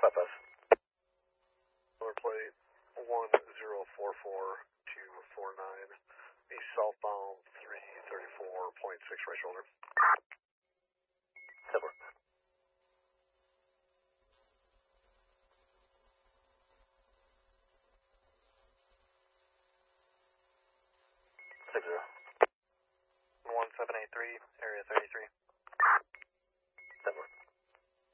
5-5. Number plate 1044249. A southbound 334.6 right shoulder. Silver. 60. 1783, area 33.